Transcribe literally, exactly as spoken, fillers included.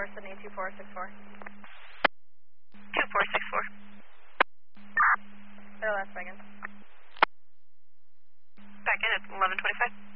Sydney two four six four. two four six four. Air Las Vegas. Back in at eleven twenty-five.